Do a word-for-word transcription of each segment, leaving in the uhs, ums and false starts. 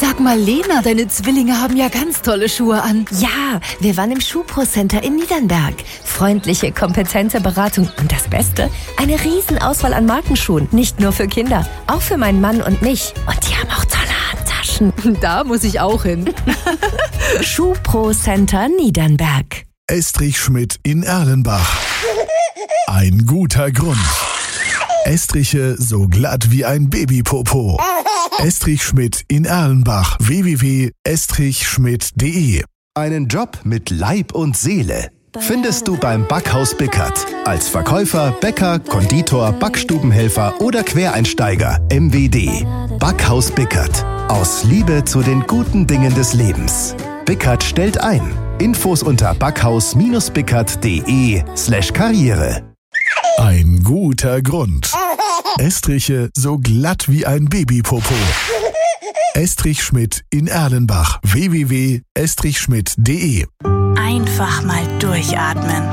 Sag mal, Lena, deine Zwillinge haben ja ganz tolle Schuhe an. Ja, wir waren im Schuhpro-Center in Niedernberg. Freundliche, kompetente Beratung und das Beste, eine Riesenauswahl an Markenschuhen. Nicht nur für Kinder, auch für meinen Mann und mich. Und die haben auch tolle Handtaschen. Da muss ich auch hin. Schuhpro-Center Niedernberg. Estrich Schmidt in Erlenbach. Ein guter Grund. Estriche so glatt wie ein Babypopo. Estrich Schmidt in Erlenbach. w w w punkt estrich schmidt punkt de. Einen Job mit Leib und Seele findest du beim Backhaus Bickert. Als Verkäufer, Bäcker, Konditor, Backstubenhelfer oder Quereinsteiger. M W D. Backhaus Bickert. Aus Liebe zu den guten Dingen des Lebens. Bickert stellt ein. Infos unter backhaus-bickert.de slash Karriere. Ein guter Grund. Estriche so glatt wie ein Babypopo. Estrich Schmidt in Erlenbach. w w w punkt estrich schmidt punkt de. Einfach mal durchatmen.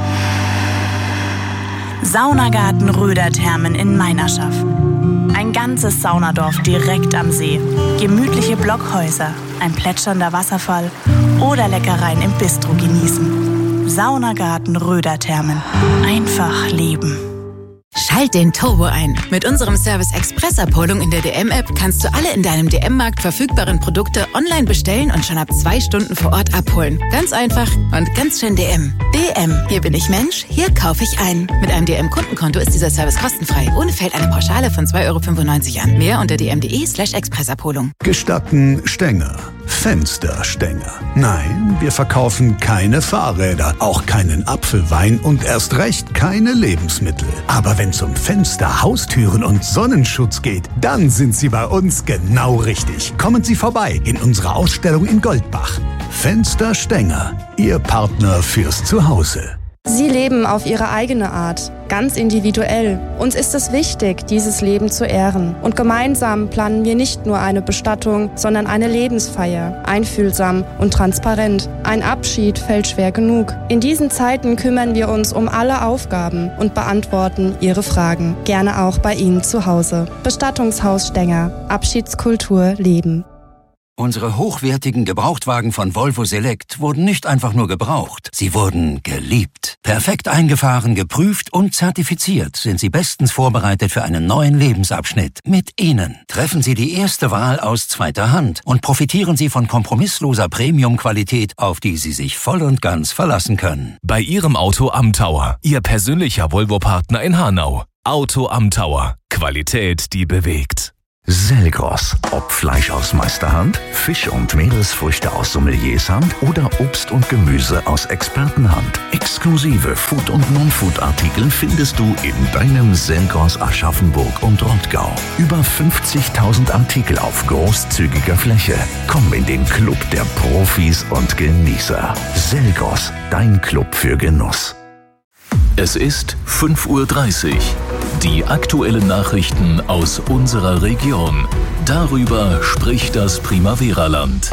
Saunagarten Röderthermen in Meinerschaff. Ein ganzes Saunadorf direkt am See. Gemütliche Blockhäuser, ein plätschernder Wasserfall oder Leckereien im Bistro genießen. Saunagarten Röderthermen. Einfach leben. Schalt den Turbo ein. Mit unserem Service Express-Abholung in der D M-App kannst du alle in deinem D M-Markt verfügbaren Produkte online bestellen und schon ab zwei Stunden vor Ort abholen. Ganz einfach und ganz schön D M. D M. Hier bin ich Mensch, hier kaufe ich ein. Mit einem D M-Kundenkonto ist dieser Service kostenfrei. Ohne fällt eine Pauschale von zwei Euro fünfundneunzig an. Mehr unter dm.de slash Expressabholung. Gestatten Stänger. Fensterstänger. Nein, wir verkaufen keine Fahrräder, auch keinen Apfelwein und erst recht keine Lebensmittel. Aber wenn es um Fenster, Haustüren und Sonnenschutz geht, dann sind Sie bei uns genau richtig. Kommen Sie vorbei in unserer Ausstellung in Goldbach. Fensterstänger, Ihr Partner fürs Zuhause. Sie leben auf ihre eigene Art, ganz individuell. Uns ist es wichtig, dieses Leben zu ehren. Und gemeinsam planen wir nicht nur eine Bestattung, sondern eine Lebensfeier. Einfühlsam und transparent. Ein Abschied fällt schwer genug. In diesen Zeiten kümmern wir uns um alle Aufgaben und beantworten Ihre Fragen. Gerne auch bei Ihnen zu Hause. Bestattungshaus Stenger. Abschiedskultur leben. Unsere hochwertigen Gebrauchtwagen von Volvo Select wurden nicht einfach nur gebraucht, sie wurden geliebt. Perfekt eingefahren, geprüft und zertifiziert sind sie bestens vorbereitet für einen neuen Lebensabschnitt. Mit ihnen treffen Sie die erste Wahl aus zweiter Hand und profitieren Sie von kompromissloser Premium-Qualität, auf die Sie sich voll und ganz verlassen können. Bei Ihrem Auto am Tower, Ihr persönlicher Volvo-Partner in Hanau. Auto am Tower. Qualität, die bewegt. Selgros. Ob Fleisch aus Meisterhand, Fisch und Meeresfrüchte aus Sommeliershand oder Obst und Gemüse aus Expertenhand. Exklusive Food- und Non-Food-Artikel findest du in deinem Selgros Aschaffenburg und Rottgau. Über fünfzigtausend Artikel auf großzügiger Fläche. Komm in den Club der Profis und Genießer. Selgros, dein Club für Genuss. Es ist fünf Uhr dreißig. Die aktuellen Nachrichten aus unserer Region. Darüber spricht das Primavera-Land.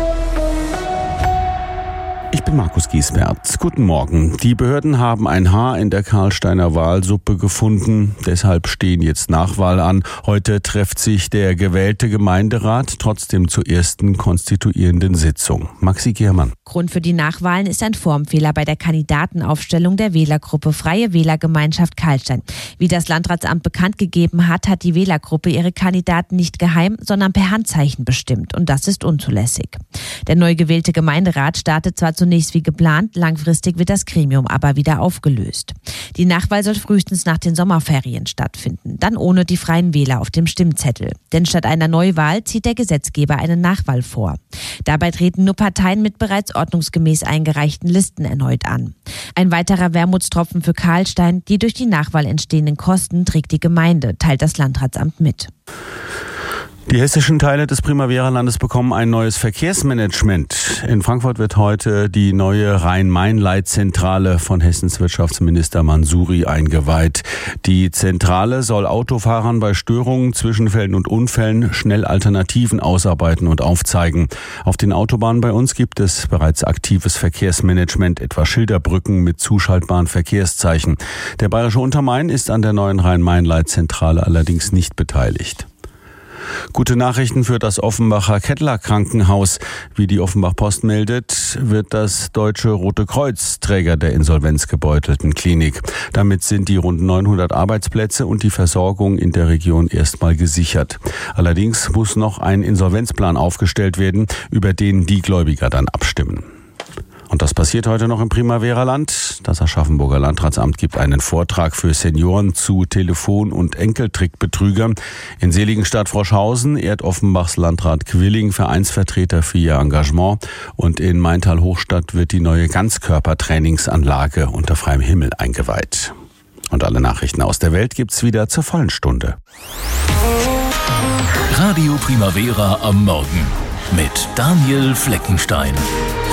Ich bin Markus Giesbert. Guten Morgen. Die Behörden haben ein Haar in der Karlsteiner Wahlsuppe gefunden. Deshalb stehen jetzt Nachwahlen an. Heute trifft sich der gewählte Gemeinderat trotzdem zur ersten konstituierenden Sitzung. Maxi Giermann. Grund für die Nachwahlen ist ein Formfehler bei der Kandidatenaufstellung der Wählergruppe Freie Wählergemeinschaft Karlstein. Wie das Landratsamt bekannt gegeben hat, hat die Wählergruppe ihre Kandidaten nicht geheim, sondern per Handzeichen bestimmt. Und das ist unzulässig. Der neu gewählte Gemeinderat startet zwar zunächst wie geplant, langfristig wird das Gremium aber wieder aufgelöst. Die Nachwahl soll frühestens nach den Sommerferien stattfinden, dann ohne die Freien Wähler auf dem Stimmzettel. Denn statt einer Neuwahl zieht der Gesetzgeber eine Nachwahl vor. Dabei treten nur Parteien mit bereits ordnungsgemäß eingereichten Listen erneut an. Ein weiterer Wermutstropfen für Karlstein, die durch die Nachwahl entstehenden Kosten trägt die Gemeinde, teilt das Landratsamt mit. Die hessischen Teile des Primavera-Landes bekommen ein neues Verkehrsmanagement. In Frankfurt wird heute die neue Rhein-Main-Leitzentrale von Hessens Wirtschaftsminister Mansouri eingeweiht. Die Zentrale soll Autofahrern bei Störungen, Zwischenfällen und Unfällen schnell Alternativen ausarbeiten und aufzeigen. Auf den Autobahnen bei uns gibt es bereits aktives Verkehrsmanagement, etwa Schilderbrücken mit zuschaltbaren Verkehrszeichen. Der Bayerische Untermain ist an der neuen Rhein-Main-Leitzentrale allerdings nicht beteiligt. Gute Nachrichten für das Offenbacher Kettler Krankenhaus. Wie die Offenbach Post meldet, wird das Deutsche Rote Kreuz Träger der insolvenzgebeutelten Klinik. Damit sind die rund neunhundert Arbeitsplätze und die Versorgung in der Region erstmal gesichert. Allerdings muss noch ein Insolvenzplan aufgestellt werden, über den die Gläubiger dann abstimmen. Und das passiert heute noch im Primavera-Land. Das Aschaffenburger Landratsamt gibt einen Vortrag für Senioren zu Telefon- und Enkeltrickbetrügern. In Seligenstadt Froschhausen ehrt Offenbachs Landrat Quilling Vereinsvertreter für ihr Engagement. Und in Maintal-Hochstadt wird die neue Ganzkörpertrainingsanlage unter freiem Himmel eingeweiht. Und alle Nachrichten aus der Welt gibt's wieder zur vollen Stunde. Radio Primavera am Morgen mit Daniel Fleckenstein.